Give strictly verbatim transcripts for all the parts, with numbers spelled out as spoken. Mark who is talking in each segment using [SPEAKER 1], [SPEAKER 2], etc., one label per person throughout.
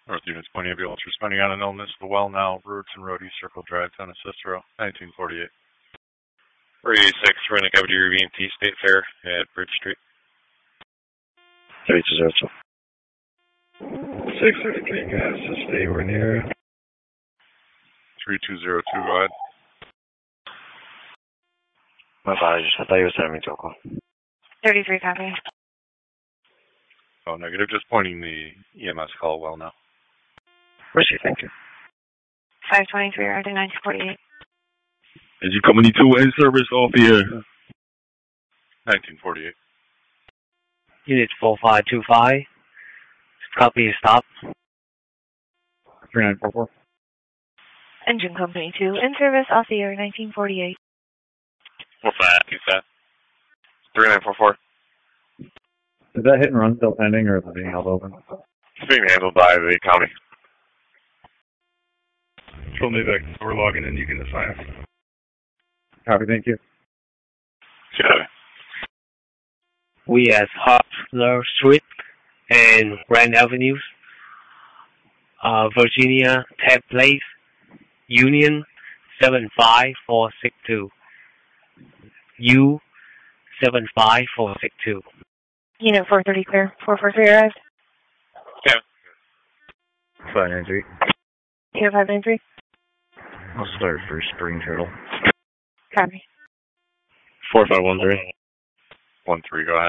[SPEAKER 1] North Units Point Ambulance responding on an illness. The Well Now, Roots and Roadie Circle Drive, Town of Cicero, nineteen forty-eight. three eighty-six, running Cavity B and T State Fair at Bridge Street.
[SPEAKER 2] three two zero two.
[SPEAKER 3] six fifty-three, guys, to stay we're near.
[SPEAKER 1] three two zero two, go ahead.
[SPEAKER 2] My apologies, I thought you were sending me to a call.
[SPEAKER 4] thirty-three, copy.
[SPEAKER 1] Oh, negative, just pointing the E M S call Well Now.
[SPEAKER 2] Mercy, thank you.
[SPEAKER 4] five twenty-three, R D nineteen forty-eight.
[SPEAKER 3] Is you company two in service off here?
[SPEAKER 1] nineteen forty-eight.
[SPEAKER 5] Unit four five two five. Copy, stop.
[SPEAKER 2] three nine four four.
[SPEAKER 4] Engine Company two, in service off the air, nineteen forty-eight.
[SPEAKER 1] four five two five. three nine four four.
[SPEAKER 2] Is that hit and run still pending, or is it being held open?
[SPEAKER 1] It's being handled by the county.
[SPEAKER 3] Fill me back. We're logging in. You can assign us.
[SPEAKER 2] Copy, thank you.
[SPEAKER 1] Got it.
[SPEAKER 5] We at Hopler Street and Grand Avenues, uh, Virginia Tech Place, Union seven five four six two. U seven five four six two.
[SPEAKER 4] Unit four thirty clear. four four three arrived.
[SPEAKER 1] Yeah.
[SPEAKER 2] five nine three.
[SPEAKER 4] Unit five nine three.
[SPEAKER 2] I'll start for Spring Turtle.
[SPEAKER 4] Copy.
[SPEAKER 2] four five one three.
[SPEAKER 1] one three, go ahead.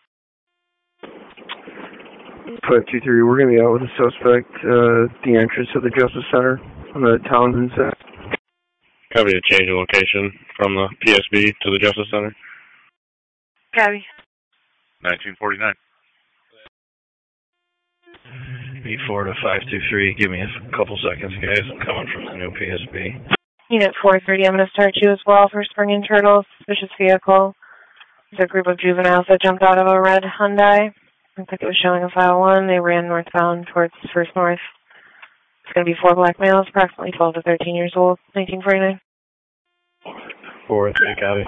[SPEAKER 6] five two three, we're going to be out with a suspect uh, at the entrance of the Justice Center on the Townsend side.
[SPEAKER 2] Copy to change the location from the P S B to the Justice Center.
[SPEAKER 4] Copy.
[SPEAKER 1] nineteen forty-nine.
[SPEAKER 3] B four to five two three. Give me a couple seconds, guys. I'm coming from the new P S B.
[SPEAKER 4] Unit four thirty, I'm going to start you as well for Spring and Turtle. Suspicious vehicle. There's a group of juveniles that jumped out of a red Hyundai. Looks like it was showing a file one. They ran northbound towards First North. It's going to be four black males, approximately twelve to thirteen years old, nineteen forty-nine.
[SPEAKER 2] four three, copy.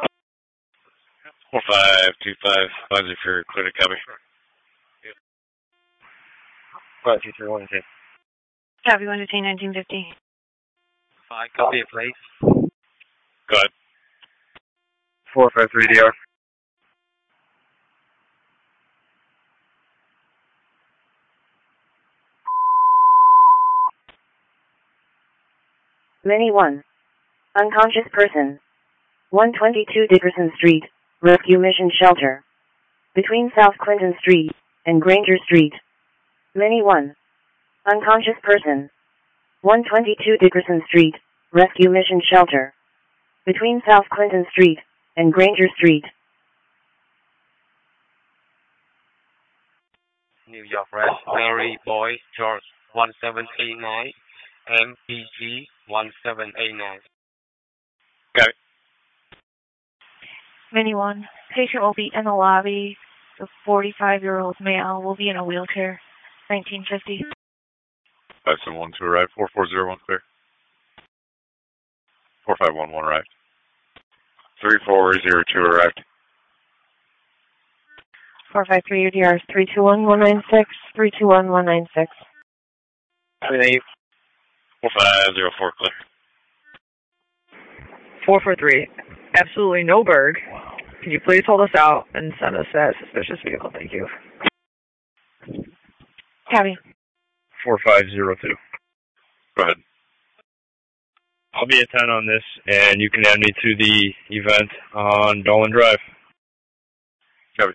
[SPEAKER 1] four five two five, advisor for clear to copy.
[SPEAKER 2] five two three one two.
[SPEAKER 4] Copy, one fifteen, nineteen fifty.
[SPEAKER 5] Five, copy, please.
[SPEAKER 1] Go ahead.
[SPEAKER 2] four five three D R.
[SPEAKER 7] Many one. Unconscious person. one twenty-two Dickerson Street, Rescue Mission Shelter. Between South Clinton Street and Granger Street. Many one. Unconscious person. one twenty-two Dickerson Street, Rescue Mission Shelter. Between South Clinton Street and Granger Street.
[SPEAKER 5] New York Red, Larry Boy, George one seven eight nine, M P G one seven eight nine.
[SPEAKER 1] Got it.
[SPEAKER 4] Many one. Patient will be in the lobby. The forty-five-year-old male will be in a wheelchair, nineteen fifty.
[SPEAKER 1] five seven one two arrived. four four zero one clear. four five one one arrived. three four zero two arrived.
[SPEAKER 4] four five three U D R is three two one one nine six, three two one one nine six.
[SPEAKER 1] four five zero four clear.
[SPEAKER 8] four four three. Absolutely no Berg. Can you please hold us out and send us that suspicious vehicle? Thank you.
[SPEAKER 4] Copy.
[SPEAKER 2] four five zero two.
[SPEAKER 1] Go ahead.
[SPEAKER 2] I'll be a ten on this, and you can add me to the event on Dolan Drive.
[SPEAKER 1] Copy.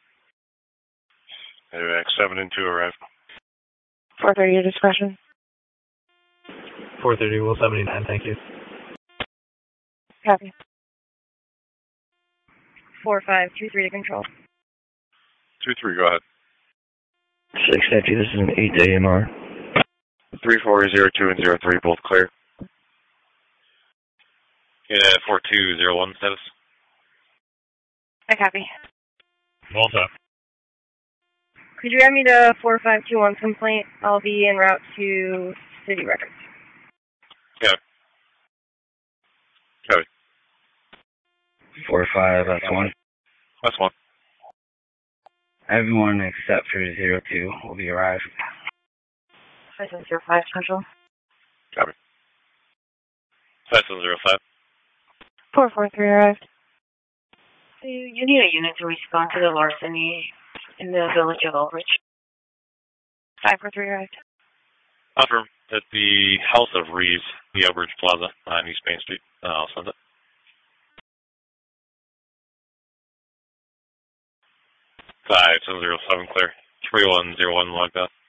[SPEAKER 1] Anyway, seven and two arrived.
[SPEAKER 4] four thirty, your discretion.
[SPEAKER 3] four thirty, Will seventy-nine, thank you.
[SPEAKER 4] Copy.
[SPEAKER 8] four five two three to control.
[SPEAKER 1] two three, go ahead.
[SPEAKER 2] six fifty, this is an eight A M R.
[SPEAKER 1] three four zero two and zero three, both clear. Yeah, four two zero one status.
[SPEAKER 4] I copy.
[SPEAKER 2] Well done.
[SPEAKER 8] Could you add me to four five two one complaint? I'll be en route to City Records.
[SPEAKER 1] Copy. Copy.
[SPEAKER 2] four five, that's one.
[SPEAKER 1] That's one.
[SPEAKER 5] Everyone except for zero two will be arrived.
[SPEAKER 4] five seven zero five Central.
[SPEAKER 1] Copy. five seven zero five.
[SPEAKER 4] four four three arrived.
[SPEAKER 7] You need a unit to respond to the larceny in the village of Ulrich.
[SPEAKER 4] five four three arrived.
[SPEAKER 1] Confirm at the House of Reeves, the Elbridge Plaza on East Main Street. Uh, I'll send it. five seven zero seven clear. three one zero one logged out.